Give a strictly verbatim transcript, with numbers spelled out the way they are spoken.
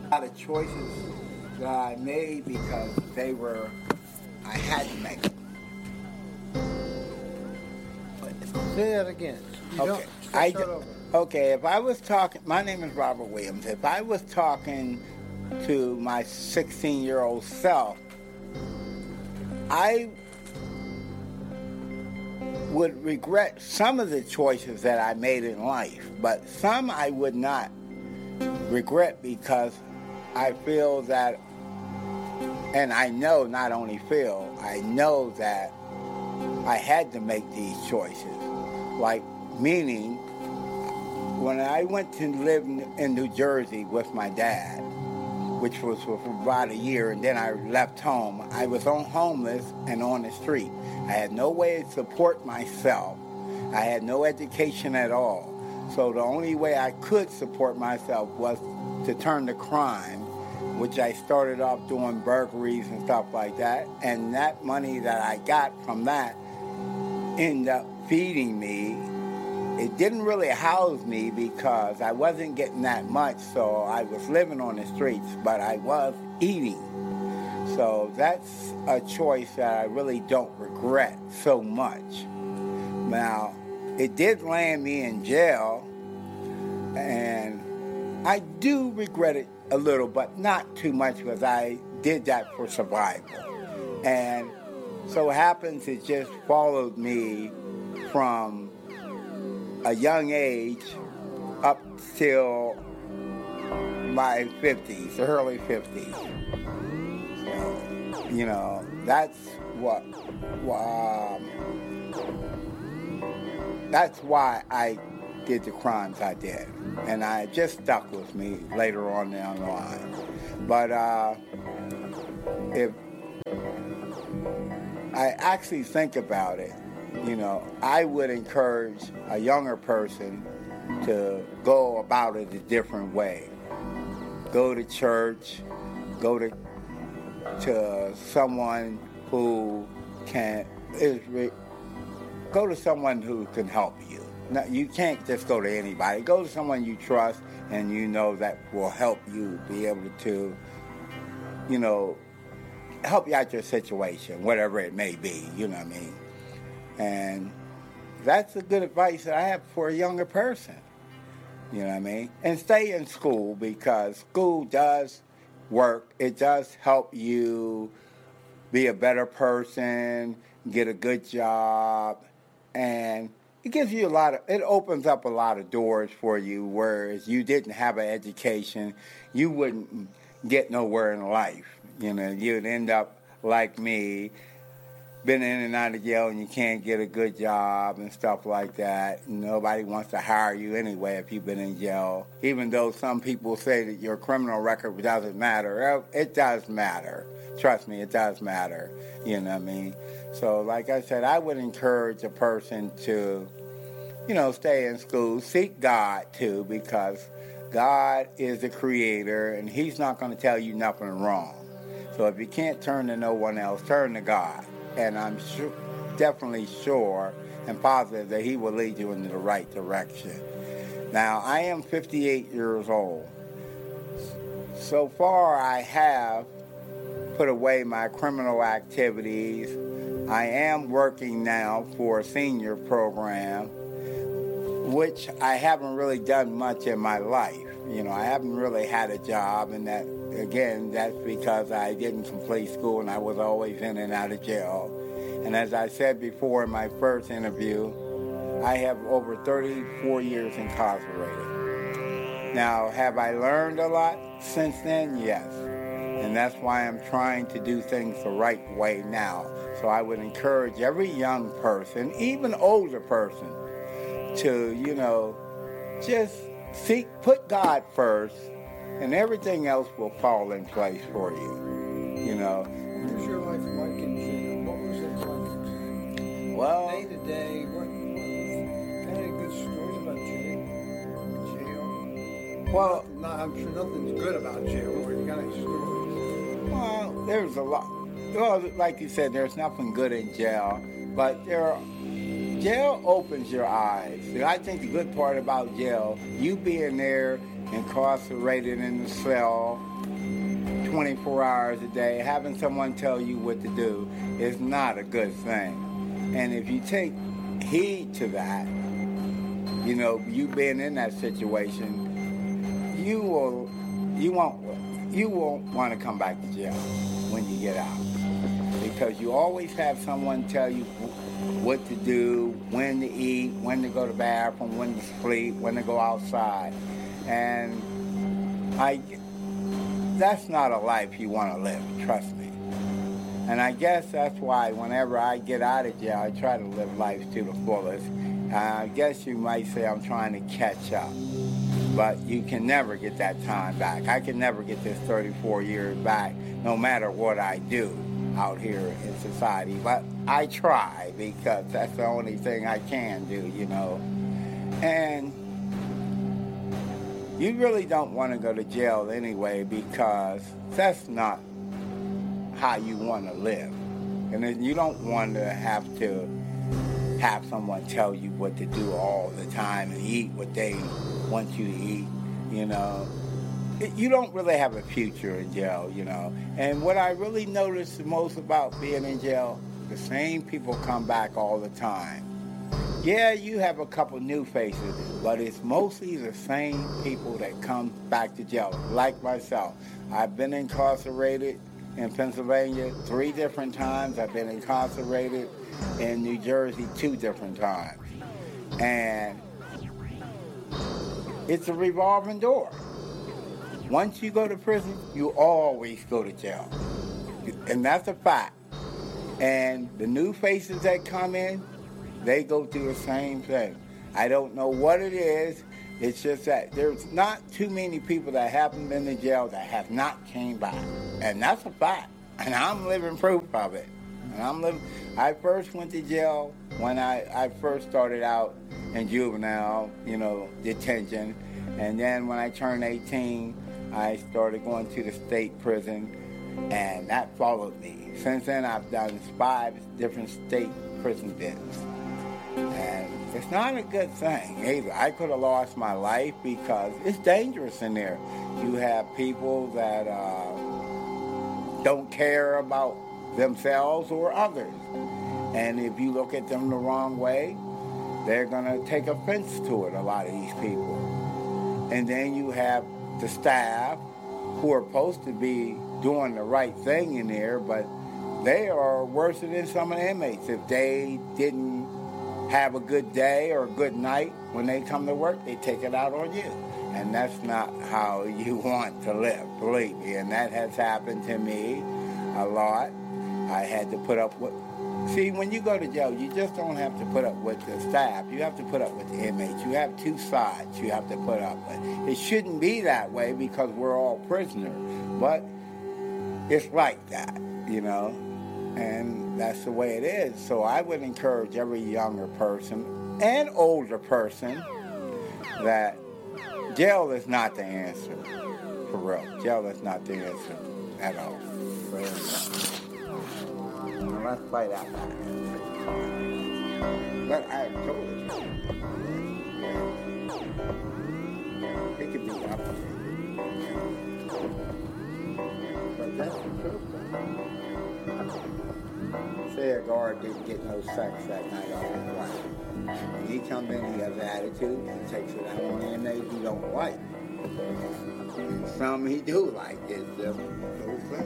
A lot of choices that I made because they were, I had to make them. Say that again. You Okay. don't- I, start over. okay, if I was talking, my name is Robert Williams. If I was talking to my sixteen-year-old self, I would regret some of the choices that I made in life, but some I would not regret because I feel that, and I know, not only feel, I know that I had to make these choices. Like, meaning, when I went to live in New Jersey with my dad, which was for about a year, and then I left home, I was on homeless and on the street. I had no way to support myself. I had no education at all. So the only way I could support myself was to turn to crime, which I started off doing burglaries and stuff like that. And that money that I got from that ended up feeding me. It didn't really house me because I wasn't getting that much, so I was living on the streets, but I was eating. So that's a choice that I really don't regret so much. Now, it did land me in jail, and I do regret it a little, but not too much because I did that for survival. And so it happens it just followed me from a young age up till my fifties, early fifties. So, you know, that's what, um, that's why I did the crimes I did. And I just stuck with me later on down the line. But uh, if I actually think about it, you know, I would encourage a younger person to go about it a different way. Go to church, go to to someone who can is re, go to someone who can help you. No, you can't just go to anybody. Go to someone you trust and you know that will help you be able to, you know, help you out your situation, whatever it may be. You know what I mean? And that's the good advice that I have for a younger person. You know what I mean? And stay in school because school does work. It does help you be a better person, get a good job, and it gives you a lot of, it opens up a lot of doors for you, whereas you didn't have an education, you wouldn't get nowhere in life. You know, you'd end up like me, been in and out of jail and you can't get a good job and stuff like that. Nobody wants to hire you anyway if you've been in jail. Even though some people say that your criminal record doesn't matter, it does matter. Trust me, it does matter. You know what I mean? So like I said, I would encourage a person to, you know, stay in school, seek God too, because God is the creator and he's not going to tell you nothing wrong. So if you can't turn to no one else, turn to God. And I'm sure, definitely sure and positive that he will lead you in the right direction. Now, I am fifty-eight years old. So far, I have put away my criminal activities. I am working now for a senior program, which I haven't really done much in my life. You know, I haven't really had a job, and that, again, that's because I didn't complete school and I was always in and out of jail. And as I said before in my first interview, I have over thirty-four years incarcerated. Now, have I learned a lot since then? Yes. And that's why I'm trying to do things the right way now. So I would encourage every young person, even older person, to, you know, just seek, put God first, and everything else will fall in place for you, you know. What was your life like in jail? What was it like? Well, day to day, what, what kind of good stories about jail? Jail? Well, not, I'm sure nothing's good about jail. What kind of stories? Well, there's a lot. Well, like you said, there's nothing good in jail, but there are, jail opens your eyes. And I think the good part about jail, you being there incarcerated in the cell twenty-four hours a day, having someone tell you what to do is not a good thing. And if you take heed to that, you know, you being in that situation, you will, you won't, you won't want to come back to jail when you get out, because you always have someone tell you what to do, when to eat, when to go to the bathroom, when to sleep, when to go outside, and I, that's not a life you want to live. Trust me. And I guess that's why whenever I get out of jail, I try to live life to the fullest. Uh, I guess you might say I'm trying to catch up. But you can never get that time back. I can never get this thirty-four years back, no matter what I do out here in society. But I try, because that's the only thing I can do, you know. And you really don't want to go to jail anyway, because that's not how you want to live. And then you don't want to have to have someone tell you what to do all the time and eat what they want you to eat, you know. It, you don't really have a future in jail, you know. And what I really notice the most about being in jail, the same people come back all the time. Yeah, you have a couple new faces, but it's mostly the same people that come back to jail, like myself. I've been incarcerated in Pennsylvania three different times. I've been incarcerated in New Jersey two different times. And it's a revolving door. Once you go to prison, you always go to jail. And that's a fact. And the new faces that come in, they go through the same thing. I don't know what it is. It's just that there's not too many people that haven't been in jail that have not came back. And that's a fact. And I'm living proof of it. And I'm living. I first went to jail when I, I first started out in juvenile, you know, detention. And then when I turned eighteen, I started going to the state prison, and that followed me. Since then, I've done five different state prison bits. And it's not a good thing either. I could have lost my life because it's dangerous in there. You have people that uh, don't care about themselves or others. And if you look at them the wrong way, they're going to take offense to it, a lot of these people. And then you have the staff who are supposed to be doing the right thing in there, but they are worse than some of the inmates. If they didn't have a good day or a good night when they come to work, they take it out on you. And that's not how you want to live, believe me. And that has happened to me a lot. I had to put up with... See, when you go to jail, you just don't have to put up with the staff. You have to put up with the inmates. You have two sides you have to put up with. It shouldn't be that way because we're all prisoners. But it's like that, you know. And that's the way it is. So I would encourage every younger person and older person that jail is not the answer. For real. Jail is not the answer at all. Now let's fight out that. But I told you. It could be up. But that's the truth. Say a guard didn't get no sex that night off his wife. When he comes in, he has an attitude and takes it out on the inmates he don't like. And some he do like. It's just those things.